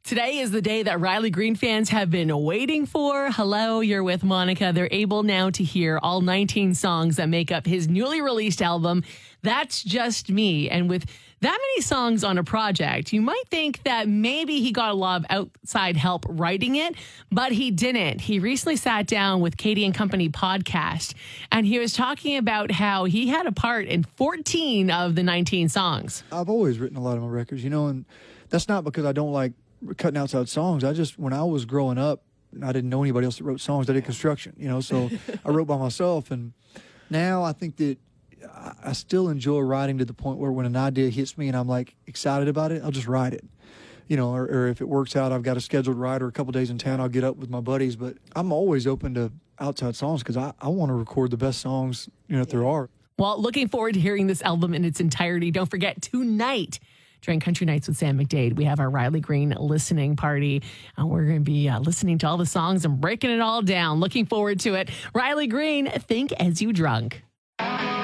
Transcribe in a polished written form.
Today is the day that Riley Green fans have been waiting for. Hello, you're with Monica. They're able now to hear all 19 songs that make up his newly released album, That's Just Me. And with that many songs on a project, you might think that maybe he got a lot of outside help writing it, but he didn't. He recently sat down with Katie and Company podcast, and he was talking about how he had a part in 14 of the 19 songs. I've always written a lot of my records, and that's not because I don't like cutting outside songs. When I was growing up, I didn't know anybody else that wrote songs. I did construction, so I wrote by myself. And now I think that I still enjoy writing to the point where when an idea hits me and I'm like excited about it, I'll just write it, or if it works out, I've got a scheduled writer a couple days in town, I'll get up with my buddies. But I'm always open to outside songs because I want to record the best songs, if there are. Well, looking forward to hearing this album in its entirety. Don't forget, tonight during Country Nights with Sam McDade, we have our Riley Green listening party. And we're going to be listening to all the songs and breaking it all down. Looking forward to it. Riley Green, Think As You Drunk.